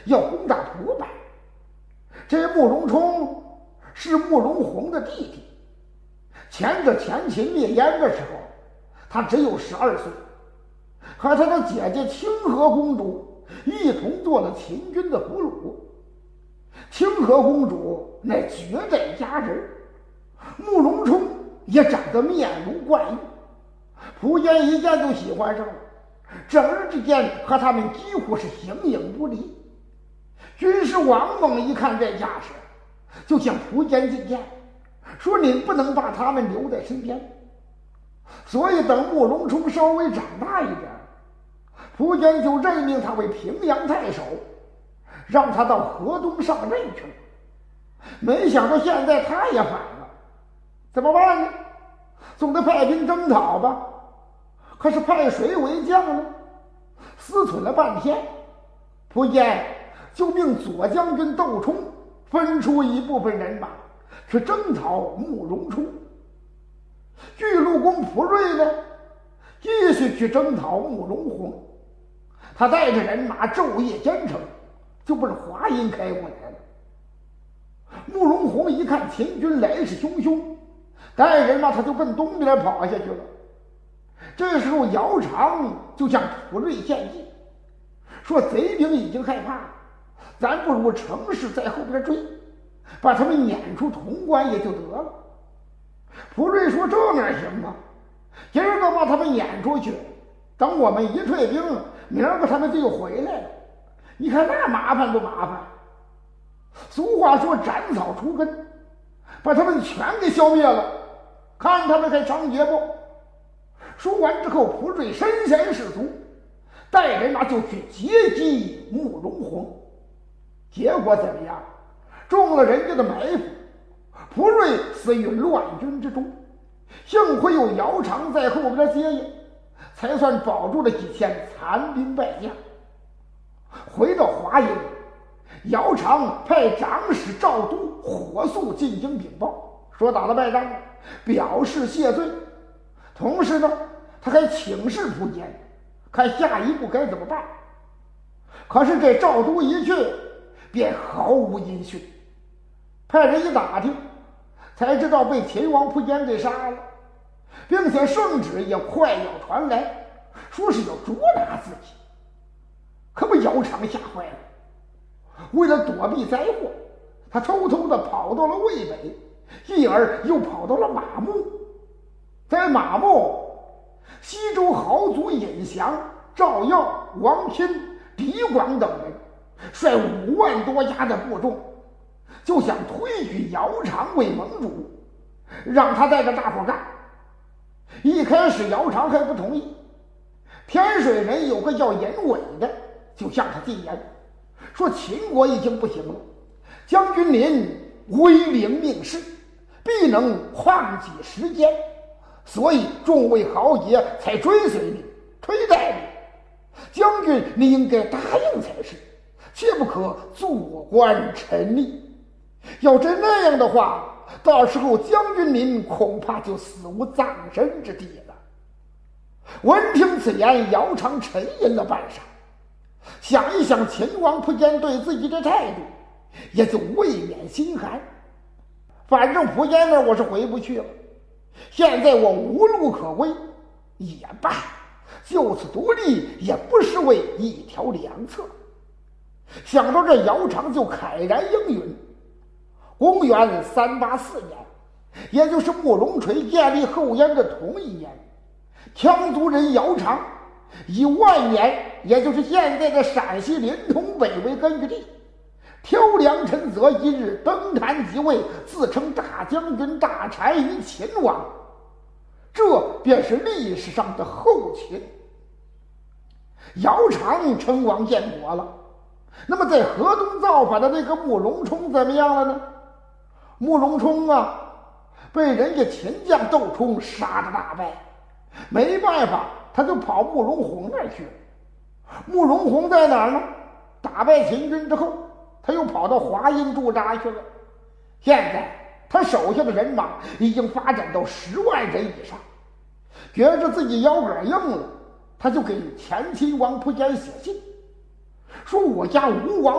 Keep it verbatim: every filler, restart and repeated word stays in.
要攻打蒲坂。这慕容冲是慕容宏的弟弟，前者前秦灭燕的时候，他只有十二岁，和他的姐姐清河公主一同做了秦军的俘虏。清河公主乃绝代佳人，慕容冲也长得面如冠玉，蒲坚一见就喜欢上了，整日之间和他们几乎是形影不离。军师王猛一看这架势，就向蒲坚进谏，说您不能把他们留在身边。所以等慕容冲稍微长大一点，蒲坚就任命他为平阳太守，让他到河东上任去了。没想到现在他也反了，怎么办呢？总得派兵征讨吧。可是派谁为将呢？思忖了半天，蒲坚就命左将军窦冲分出一部分人马去征讨慕容冲。巨鹿公蒲瑞呢，继续去征讨慕容宏。他带着人马昼夜兼程，就奔华阴开过来了。慕容宏一看秦军来势汹汹，带人马他就奔东边跑下去了。这时候姚常就向蒲瑞献计，说贼兵已经害怕，咱不如乘势在后边追，把他们撵出潼关也就得了。蒲瑞说这哪行啊，今儿个把他们撵出去，等我们一退兵，明儿个他们就又回来了，你看那麻烦不麻烦？俗话说斩草除根，把他们全给消灭了，看他们还猖獗不？说完之后，蒲瑞身先士卒，带人马就去截击慕容宏。结果怎么样？中了人家的埋伏，蒲瑞死于乱军之中。幸亏有姚常在后边接应，才算保住了几千残兵败将。回到华阴，姚常派长史赵都火速进京禀报，说打了败仗了，表示谢罪。同时呢，他还请示蒲坚，看下一步该怎么办。可是这赵都一去，便毫无音讯。派人一打听，才知道被秦王蒲坚给杀了，并且圣旨也快要传来，说是要捉拿自己。可把姚常吓坏了。为了躲避灾祸，他偷偷地跑到了渭北，继而又跑到了马牧。在马牧，西周豪族尹祥、赵耀、王钦、狄广等人率五万多家的部众，就想推举姚常为盟主，让他带着大伙干。一开始姚常还不同意，天水人有个叫尹伟的，就向他进言，说秦国已经不行了，将军您威灵命世，必能旷几时间，所以众位豪杰才追随你，推戴你。将军你应该答应才是，切不可坐观沉溺。要真那样的话，到时候将军您恐怕就死无葬身之地了。闻听此言，姚常沉吟了半晌，想一想秦王蒲坚对自己的态度，也就未免心寒。反正蒲坚那儿我是回不去了，现在我无路可归，也罢，就此独立也不失为一条良策。想到这，姚常就慨然应允。公元三八四年，也就是慕容垂建立后燕的同一年，羌族人姚常以万年，也就是现在的陕西临潼北为根据地，挑梁陈泽一日登坛即位，自称大将军，大单于秦王。这便是历史上的后秦。姚常称王建国了，那么在河东造反的那个慕容冲怎么样了呢？慕容冲啊，被人家秦将窦冲杀得大败，没办法，他就跑慕容宏那儿去了。慕容宏在哪儿呢？打败秦军之后，他又跑到华阴驻扎去了。现在他手下的人马已经发展到十万人以上，觉着自己腰杆硬了，他就给前秦王蒲坚写信，说我家吴王